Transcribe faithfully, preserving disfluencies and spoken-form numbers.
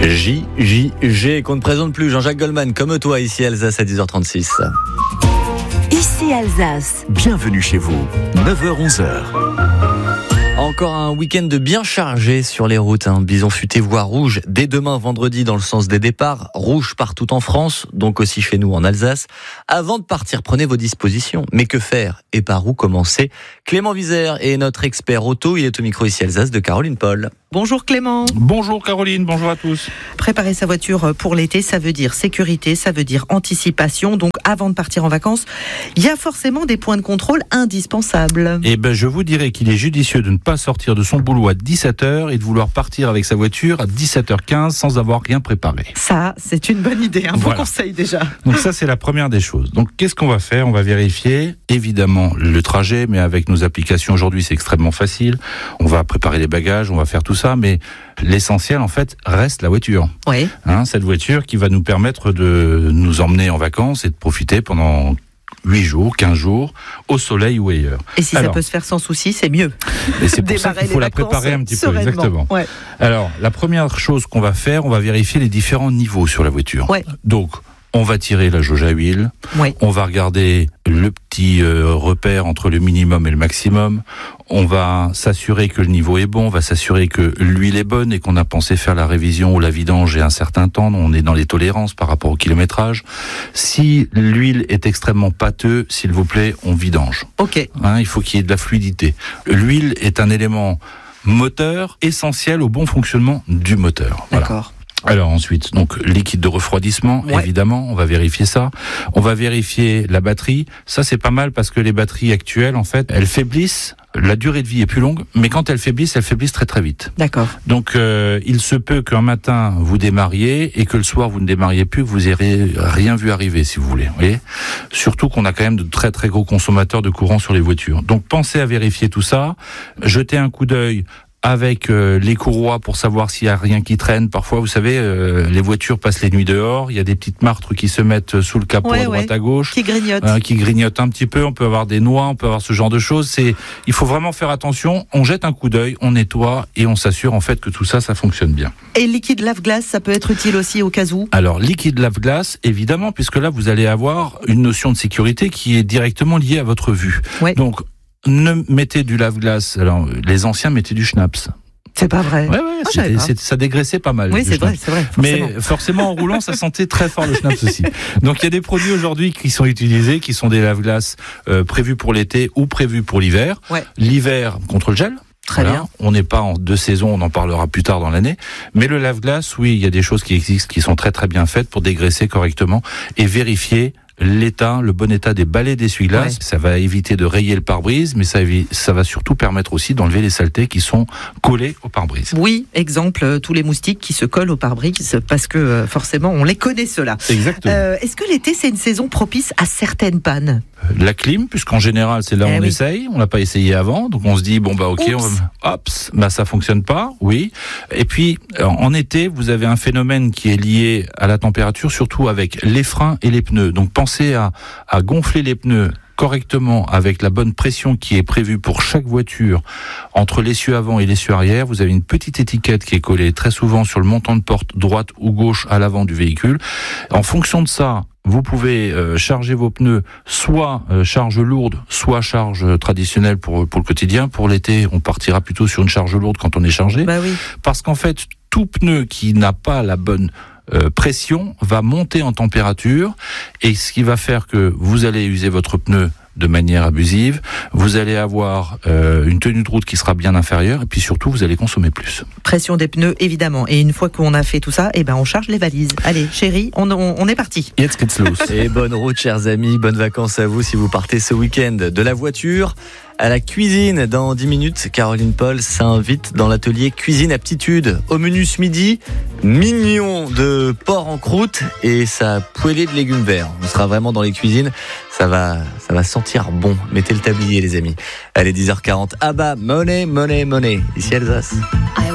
J J G, qu'on ne présente plus, Jean-Jacques Goldman, comme toi, ici Alsace à dix heures trente-six. Ici Alsace. Bienvenue chez vous, neuf heures onze heures. Encore un week-end bien chargé sur les routes. Hein. Bison futé voie rouge dès demain vendredi dans le sens des départs. Rouge partout en France, donc aussi chez nous en Alsace. Avant de partir, prenez vos dispositions. Mais que faire et par où commencer? Clément Vizère est notre expert auto. Il est au micro ici Alsace de Caroline Paul. Bonjour Clément. Bonjour Caroline, bonjour à tous. Préparer sa voiture pour l'été, ça veut dire sécurité, ça veut dire anticipation. Donc avant de partir en vacances, il y a forcément des points de contrôle indispensables. Eh ben, je vous dirais qu'il est judicieux de ne pas sortir de son boulot à dix-sept heures et de vouloir partir avec sa voiture à dix-sept heures quinze sans avoir rien préparé. Ça, c'est une bonne idée, un bon voilà. conseil déjà. Donc ça, c'est la première des choses. Donc qu'est-ce qu'on va faire? On va vérifier évidemment le trajet, mais avec nos applications aujourd'hui, c'est extrêmement facile. On va préparer les bagages, on va faire tout ça, mais l'essentiel en fait reste la voiture. Oui. Hein, cette voiture qui va nous permettre de nous emmener en vacances et de profiter pendant huit jours, quinze jours, au soleil ou ailleurs. Et si Alors, ça peut se faire sans souci, c'est mieux. Et c'est pour ça qu'il faut la préparer un petit peu, exactement. Ouais. Alors, la première chose qu'on va faire, on va vérifier les différents niveaux sur la voiture. Ouais. Donc, on va tirer la jauge à huile, Ouais. on va regarder le petit euh, repère entre le minimum et le maximum, on va s'assurer que le niveau est bon, on va s'assurer que l'huile est bonne et qu'on a pensé faire la révision ou la vidange il y a un certain temps, on est dans les tolérances par rapport au kilométrage. Si l'huile est extrêmement pâteuse, s'il vous plaît, on vidange. Ok. Hein, il faut qu'il y ait de la fluidité. L'huile est un élément moteur essentiel au bon fonctionnement du moteur. Voilà. D'accord. Alors ensuite, donc liquide de refroidissement, Ouais. évidemment, on va vérifier ça. On va vérifier la batterie. Ça, c'est pas mal parce que les batteries actuelles, en fait, elles faiblissent. La durée de vie est plus longue, mais quand elles faiblissent, elles faiblissent très très vite. D'accord. Donc, euh, il se peut qu'un matin, vous démarriez et que le soir, vous ne démarriez plus, que vous n'ayez rien vu arriver, si vous voulez. Vous voyez ? Surtout qu'on a quand même de très très gros consommateurs de courant sur les voitures. Donc, pensez à vérifier tout ça. Jetez un coup d'œil avec euh, les courroies pour savoir s'il y a rien qui traîne. Parfois, vous savez, euh, les voitures passent les nuits dehors. Il y a des petites martres qui se mettent sous le capot Ouais, à droite ouais. à gauche, Qui grignote. euh, qui grignotent un petit peu. On peut avoir des noix, on peut avoir ce genre de choses. C'est, il faut vraiment faire attention. On jette un coup d'œil, on nettoie et on s'assure en fait que tout ça, ça fonctionne bien. Et le liquide lave-glace, ça peut être utile aussi au cas où. Alors, liquide lave-glace, évidemment, puisque là, vous allez avoir une notion de sécurité qui est directement liée à votre vue. Ouais. Donc, ne mettez du lave-glace. Alors, les anciens mettaient du schnapps. C'est pas vrai. Ouais, ouais, Ah, je c'était- savais pas. c'était- ça dégraissait pas mal. Oui, le c'est vrai, schnapps. c'est vrai. Forcément. Mais forcément, en roulant, ça sentait très fort le schnapps aussi. Donc, il y a des produits aujourd'hui qui sont utilisés, qui sont des lave-glaces euh, prévus pour l'été ou prévus pour l'hiver. Ouais. L'hiver contre le gel. Très bien. On n'est pas en deux saisons, on en parlera plus tard dans l'année. Mais le lave-glace, oui, il y a des choses qui existent, qui sont très très bien faites pour dégraisser correctement et vérifier l'état, le bon état des balais d'essuie-glace. Ouais. Ça va éviter de rayer le pare-brise, mais ça, évi- ça va surtout permettre aussi d'enlever les saletés qui sont collées au pare-brise. Oui, exemple, euh, tous les moustiques qui se collent au pare-brise parce que euh, forcément, on les connaît ceux-là. Exactement. Euh, est-ce que l'été, c'est une saison propice à certaines pannes? La clim, puisqu'en général, c'est là où Eh on oui. essaye. On l'a pas essayé avant, donc on se dit bon bah ok, on Oups. va... Hops, bah ça fonctionne pas, oui. Et puis en en été, vous avez un phénomène qui est lié à la température, surtout avec les freins et les pneus. Donc pensez à, à gonfler les pneus correctement avec la bonne pression qui est prévue pour chaque voiture entre l'essieu avant et l'essieu arrière. Vous avez une petite étiquette qui est collée très souvent sur le montant de porte droite ou gauche à l'avant du véhicule. En fonction de ça, vous pouvez euh, charger vos pneus, soit euh, charge lourde, soit charge euh, traditionnelle pour, pour le quotidien. Pour l'été, on partira plutôt sur une charge lourde quand on est chargé. Bah oui. Parce qu'en fait, tout pneu qui n'a pas la bonne euh, pression va monter en température, et ce qui va faire que vous allez user votre pneu de manière abusive, vous allez avoir euh, une tenue de route qui sera bien inférieure, et puis surtout, vous allez consommer plus. Pression des pneus, évidemment. Et une fois qu'on a fait tout ça, eh ben, on charge les valises. Allez, chérie, on, on, on est parti. Jetzt geht's los. Et bonne route, chers amis, bonnes vacances à vous si vous partez ce week-end. De la voiture à la cuisine, dans dix minutes, Caroline Paul s'invite dans l'atelier Cuisine Aptitude. Au menu ce midi, mignon de porc en croûte et sa poêlée de légumes verts. On sera vraiment dans les cuisines, ça va, ça va sentir bon. Mettez le tablier, les amis. Allez, dix heures quarante. Ah bah, money, money, money. Ici Alsace. I